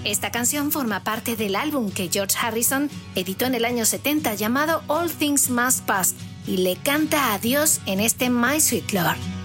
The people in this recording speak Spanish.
Esta canción forma parte del álbum que George Harrison editó en el año 70 llamado All Things Must Pass y le canta a Dios en este My Sweet Lord.